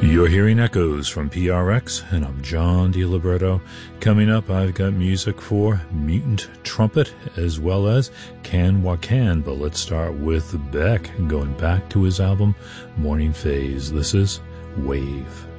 You're hearing echoes from PRX, and I'm John DiLiberto. Coming up, I've got music for Mutant Trumpet as well as Can Wakan, but let's start with Beck, going back to his album Morning Phase. This is Wave.